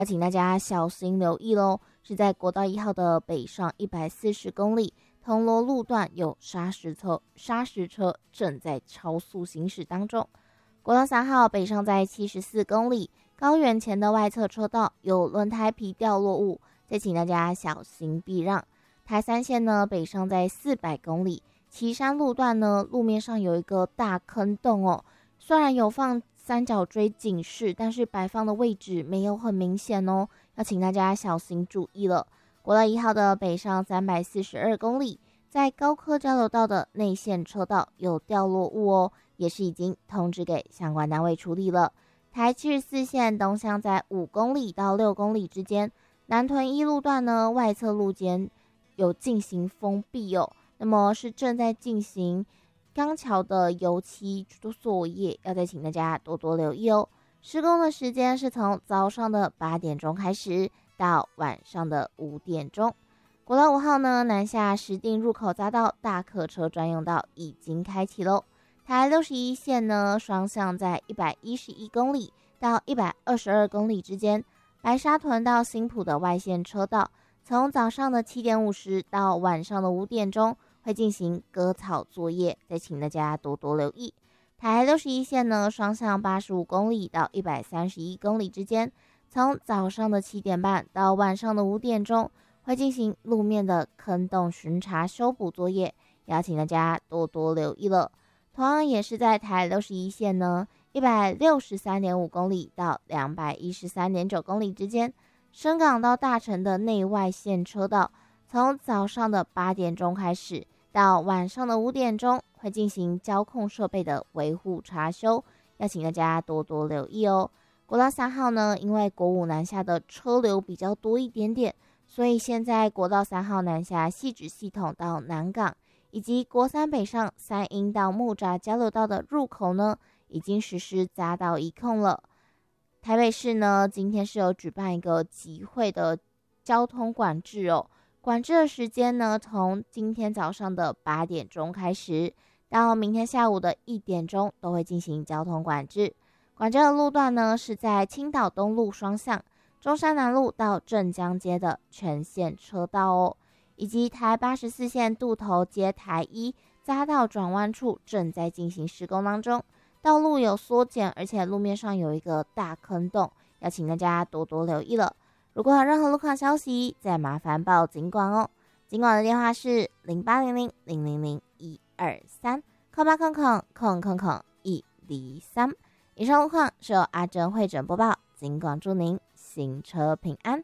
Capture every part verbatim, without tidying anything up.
要请大家小心留意咯，是在国道一号的北上一百四十公里铜锣路段有砂石车砂石车正在超速行驶当中。国道三号北上在七十四公里高原前的外侧车道有轮胎皮掉落物，再请大家小心避让。台三线呢北上在四百公里旗山路段呢，路面上有一个大坑洞哦，虽然有放三角锥警示，但是摆放的位置没有很明显哦，要请大家小心注意了。国道一号的北上三百四十二公里在高科交流道的内线车道有掉落物哦，也是已经通知给相关单位处理了。台七十四线东向在五公里到六公里之间，南屯一路段呢外侧路肩有进行封闭哦，那么是正在进行钢桥的油漆作业，要再请大家多多留意哦。施工的时间是从早上的八点钟开始到晚上的五点钟。国道五号呢南下石碇入口匝道大客车专用道已经开启喽。台六十一线呢双向在一百一十一公里到一百二十二公里之间，白沙屯到新埔的外线车道从早上的七点五十到晚上的五点钟会进行割草作业，再请大家多多留意。台六十一线呢双向八十五公里到一百三十一公里之间，从早上的七点半到晚上的五点钟会进行路面的坑洞巡查修补作业，也要请大家多多留意了。同样也是在台六十一线呢一百六十三点五公里到两百一十三点九公里之间，深港到大城的内外线车道从早上的八点钟开始到晚上的五点钟会进行交控设备的维护查修，要请大家多多留意哦。国道三号呢因为国五南下的车流比较多一点点，所以现在国道三号南下汐止系统到南港以及国三北上三鶯到木栅交流道的入口呢已经实施匝道一控了。台北市呢今天是有举办一个集会的交通管制哦，管制的时间呢从今天早上的八点钟开始到明天下午的一点钟都会进行交通管制。管制的路段呢是在青岛东路双向中山南路到镇江街的全线车道哦，以及台八十四线渡头接台一匝道转弯处正在进行施工当中，道路有缩减，而且路面上有一个大坑洞，要请大家多多留意了。如果有任何路况消息，再麻烦报警管哦。警管的电话是零八零零零零零一二三空八空空空空空一零三。以上路况是由阿珍会诊播报，警管祝您行车平安。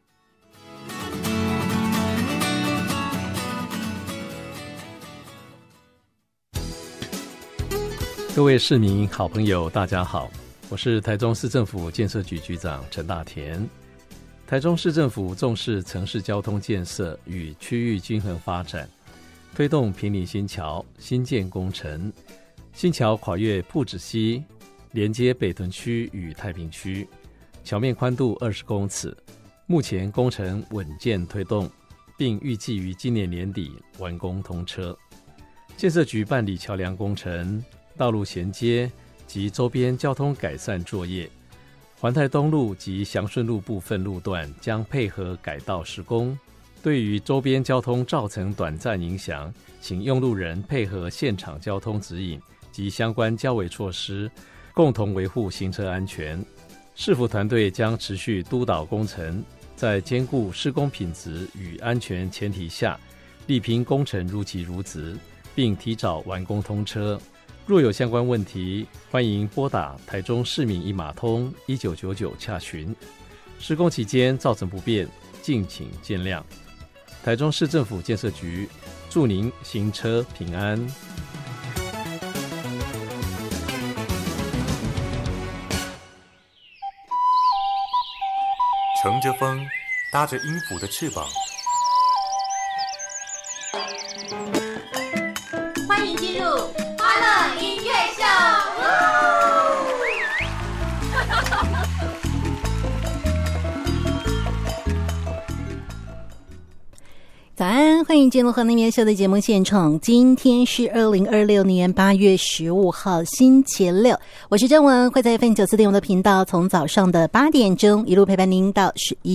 各位市民好朋友大家好，我是台中市政府建设局局长陈大田。台中市政府重视城市交通建设与区域均衡发展，推动坪林新桥新建工程。新桥跨越朴子溪，连接北屯区与太平区，桥面宽度二十公尺，目前工程稳健推动，并预计于今年年底完工通车。建设局办理桥梁工程、道路衔接及周边交通改善作业。环泰东路及祥顺路部分路段将配合改道施工，对于周边交通造成短暂影响，请用路人配合现场交通指引及相关交维措施，共同维护行车安全。市府团队将持续督导工程，在兼顾施工品质与安全前提下，力拼工程如期如职，并提早完工通车。若有相关问题，欢迎拨打台中市民一码通一九九九洽询。施工期间造成不便，敬请见谅。台中市政府建设局祝您行车平安。 乘着风，搭着音符的翅膀， 欢迎进入欢乐音乐秀。 早安，欢迎进入欢乐音乐秀的节目现场。今天是二零二六年八月十五号星期六，我是郑文，会在 F M 九四点五 的频道，从早上的八点钟一路陪伴您到十一